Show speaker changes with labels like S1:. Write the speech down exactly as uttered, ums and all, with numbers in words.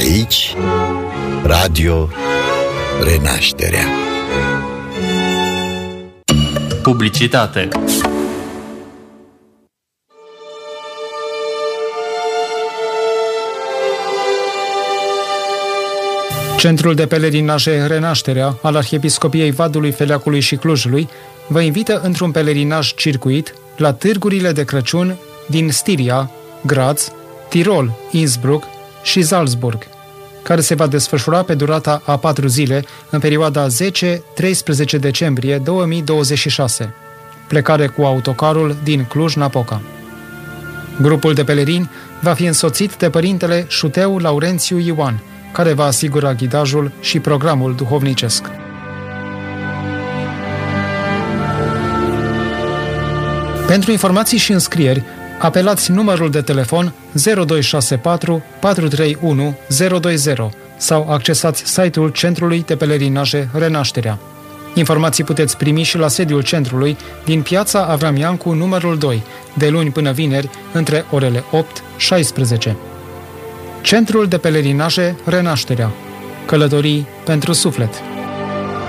S1: Aici, Radio Renașterea.
S2: Publicitate.
S3: Centrul de pelerinaje Renașterea al Arhiepiscopiei Vadului, Feleacului și Clujului vă invită într-un pelerinaj circuit la târgurile de Crăciun din Stiria, Graz, Tirol, Innsbruck și Salzburg, care se va desfășura pe durata a patru zile în perioada zece treisprezece decembrie două mii douăzeci și șase. Plecare cu autocarul din Cluj-Napoca. Grupul de pelerini va fi însoțit de părintele Șuteu Laurențiu Ioan, care va asigura ghidajul și programul duhovnicesc. Pentru informații și înscrieri, apelați numărul de telefon zero doi șase patru patru trei unu zero doi zero sau accesați site-ul Centrului de Pelerinaje Renașterea. Informații puteți primi și la sediul centrului din Piața Avram Iancu numărul doi, de luni până vineri, între orele opt șaisprezece. Centrul de Pelerinaje Renașterea. Călătorii pentru suflet.